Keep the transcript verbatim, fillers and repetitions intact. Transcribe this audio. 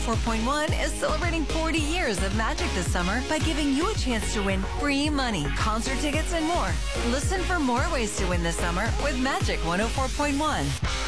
four point one is celebrating forty years of magic this summer by giving you a chance to win free money, concert tickets, and more. Listen for more ways to win this summer with Magic one oh four point one.